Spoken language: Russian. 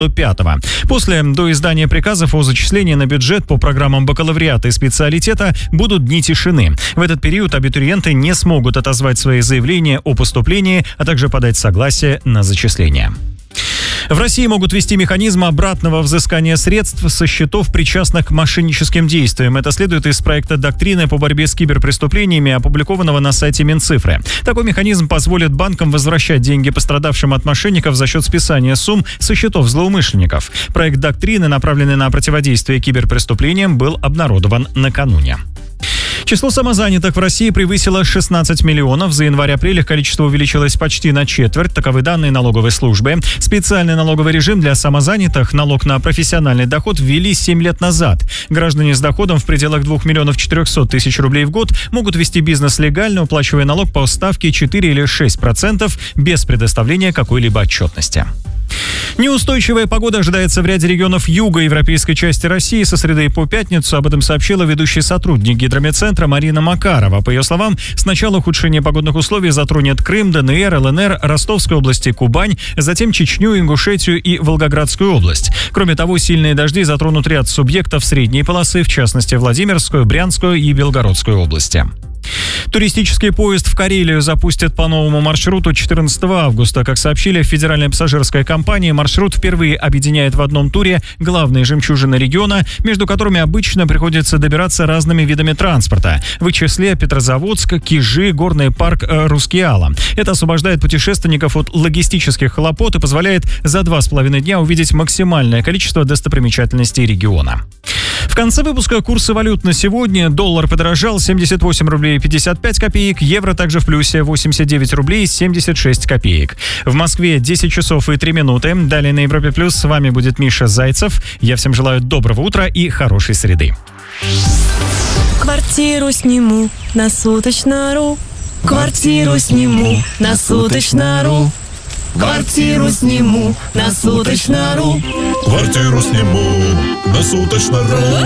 5-го. После доиздания приказов о зачислении на бюджет по программам бакалавриата и специалитета будут дни тишины. В этот период абитуриенты не смогут отозвать свои заявления о поступлении, а также подать согласие на зачисление. В России могут ввести механизм обратного взыскания средств со счетов, причастных к мошенническим действиям. Это следует из проекта доктрины по борьбе с киберпреступлениями, опубликованного на сайте Минцифры. Такой механизм позволит банкам возвращать деньги пострадавшим от мошенников за счет списания сумм со счетов злоумышленников. Проект доктрины, направленный на противодействие киберпреступлениям, был обнародован накануне. Число самозанятых в России превысило 16 миллионов. За январь-апрель их количество увеличилось почти на четверть. Таковы данные налоговой службы. Специальный налоговый режим для самозанятых, налог на профессиональный доход, ввели 7 лет назад. Граждане с доходом в пределах 2 миллионов 400 тысяч рублей в год могут вести бизнес легально, уплачивая налог по ставке 4 или 6% без предоставления какой-либо отчетности. Неустойчивая погода ожидается в ряде регионов юго-европейской части России со среды по пятницу. Об этом сообщила ведущий сотрудник гидрометцентра Марина Макарова. По ее словам, сначала ухудшение погодных условий затронет Крым, ДНР, ЛНР, Ростовскую область и Кубань, затем Чечню, Ингушетию и Волгоградскую область. Кроме того, сильные дожди затронут ряд субъектов средней полосы, в частности Владимирскую, Брянскую и Белгородскую области. Туристический поезд в Карелию запустят по новому маршруту 14 августа. Как сообщили в Федеральной пассажирской компании, маршрут впервые объединяет в одном туре главные жемчужины региона, между которыми обычно приходится добираться разными видами транспорта. В их числе Петрозаводск, Кижи, горный парк Рускеала. Это освобождает путешественников от логистических хлопот и позволяет за 2,5 дня увидеть максимальное количество достопримечательностей региона. В конце выпуска курсы валют на сегодня. Доллар подорожал 78 рублей 55 копеек, евро также в плюсе 89 рублей 76 копеек. В Москве 10 часов и 3 минуты. Далее на Европе Плюс с вами будет Миша Зайцев. Я всем желаю доброго утра и хорошей среды. Квартиру сниму на суточно.ру. Квартиру сниму на суточно.ру. Квартиру сниму на суточно.ру. Квартиру сниму на суточно.ру.